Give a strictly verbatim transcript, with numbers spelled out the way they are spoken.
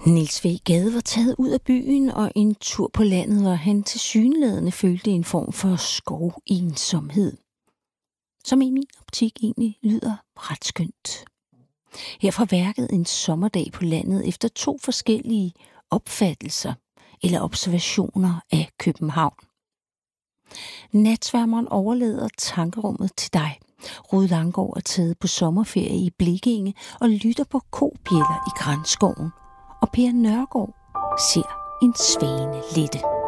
Niels V. Gade var taget ud af byen og en tur på landet, hvor han tilsyneladende følte en form for skovensomhed, som i min optik egentlig lyder ret skønt. Her fra værket En sommerdag på landet efter to forskellige opfattelser eller observationer af København. Natsværmeren overlader tankerummet til dig. Ruud Langgaard er taget på sommerferie i Blekinge og lytter på kobjælder i Granskoven. Og Per Nørgaard ser en svane lette.